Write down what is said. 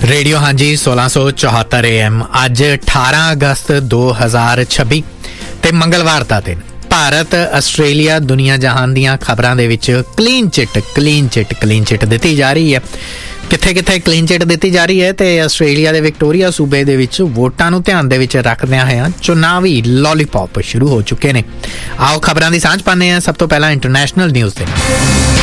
Radio हाँ जी 1674 AM अज 18 अगस्त 2026 ते मंगलवार दा दिन भारत आस्ट्रेलिया दुनिया जहान दियां खबरां दे विच क्लीन चिट दित्ती जा रही है। किथे किथे क्लीन चिट दित्ती जा रही है ते आस्ट्रेलिया दे विक्टोरिया सूबे दे विच वोटां नूं ध्यान दे विच रखदिआं होइआं चुनावी लॉलीपॉप शुरू हो चुके ने। आओ खबरां दी सांझ पाने आ। सब तो पहला इंटरनेशनल न्यूज़ दे